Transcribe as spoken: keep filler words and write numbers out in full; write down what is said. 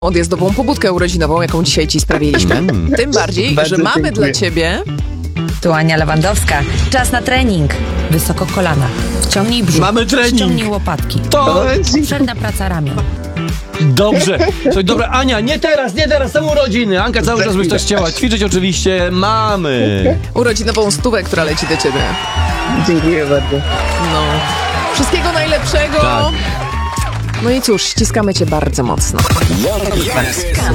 odjazdową pobudkę urodzinową, jaką dzisiaj ci sprawiliśmy. Mm. Tym bardziej, Bardzo że mamy dziękuję. dla ciebie... Tu Ania Lewandowska. Czas na trening. Wysoko kolana. Wciągnij brzuch. Mamy trening. Ściągnij łopatki. To Obszerna praca ramion. dobrze. Słuchaj, dobra, Ania, nie teraz, nie teraz, są urodziny. Anka cały czas byś też chciała ćwiczyć, oczywiście. Mamy. Urodzinową stówę, która leci do ciebie. Dziękuję bardzo. No. Wszystkiego najlepszego. Tak. No i cóż, ściskamy cię bardzo mocno.